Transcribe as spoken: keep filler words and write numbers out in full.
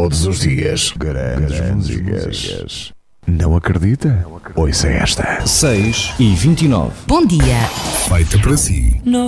Todos os dias, grandes, grandes músicas. Não acredita? Ouça esta. seis e vinte e nove. Bom dia. Feita para si.